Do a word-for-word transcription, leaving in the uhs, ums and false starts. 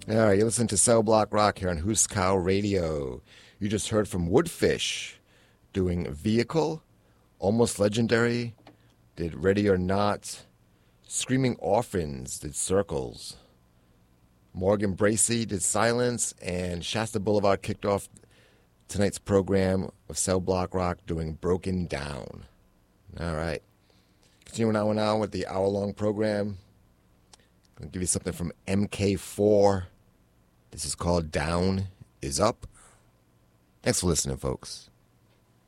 All right, you listen to Cell Block Rock here on Huskow Radio. You just heard from Woodfish doing Vehicle, Almost Legendary, did Ready or Not, Screaming Orphans did Circles, Morgan Bracey did Silence, and Shasta Boulevard kicked off tonight's program of Cell Block Rock doing Broken Down. All right. Continuing on now with the hour-long program. I'm going to give you something from M K four. This is called Down is Up. Thanks for listening, folks.